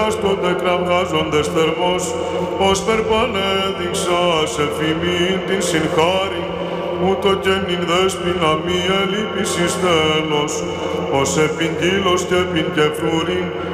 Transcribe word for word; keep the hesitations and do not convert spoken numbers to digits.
Άστονται κραυγάζοντες θερμός, ως περπανέδειξα σε φημήν την συγχάρη, ούτω και νυν δέσποινα μη ελείπησις τέλος, ως επιν κύλος και επιν κεφρούριν,